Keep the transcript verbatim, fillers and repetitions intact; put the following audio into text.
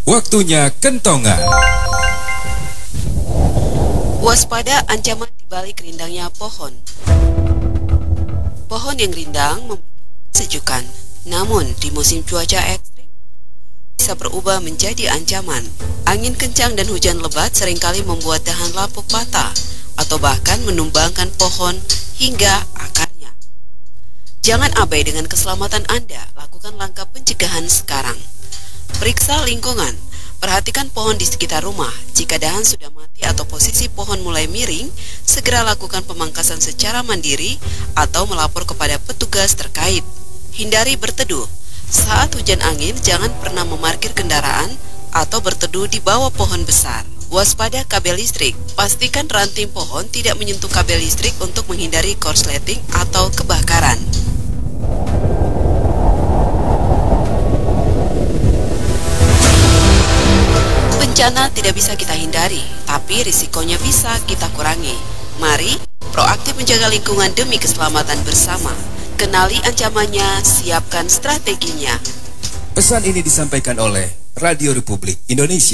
Waktunya kentongan. Waspada ancaman di balik rindangnya pohon. Pohon yang rindang memberikan kesejukan, namun di musim cuaca ekstrim bisa berubah menjadi ancaman. Angin kencang dan hujan lebat seringkali membuat dahan lapuk patah atau bahkan menumbangkan pohon hingga akarnya. Jangan abai dengan keselamatan Anda, lakukan langkah pencegahan sekarang. Periksa lingkungan, perhatikan pohon di sekitar rumah. Jika dahan sudah mati atau posisi pohon mulai miring, segera lakukan pemangkasan secara mandiri atau melapor kepada petugas terkait. Hindari berteduh. Saat hujan angin, jangan pernah memarkir kendaraan atau berteduh di bawah pohon besar. Waspada kabel listrik. Pastikan ranting pohon tidak menyentuh kabel listrik untuk menghindari korsleting atau kebakaran. Bencana tidak bisa kita hindari, tapi risikonya bisa kita kurangi. Mari proaktif menjaga lingkungan demi keselamatan bersama. Kenali ancamannya, siapkan strateginya. Pesan ini disampaikan oleh Radio Republik Indonesia.